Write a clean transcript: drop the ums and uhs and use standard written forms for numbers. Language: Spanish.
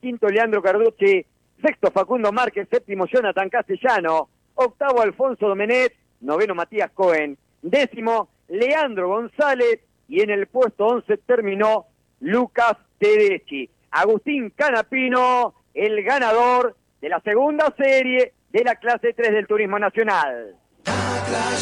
quinto Leandro Carducci, sexto Facundo Márquez, séptimo Jonathan Castellano, octavo Alfonso Domenet, noveno Matías Cohen, décimo Leandro González y en el puesto 11 terminó Lucas Tedeschi. Agustín Canapino, el ganador de la segunda serie de la clase 3 del Turismo Nacional.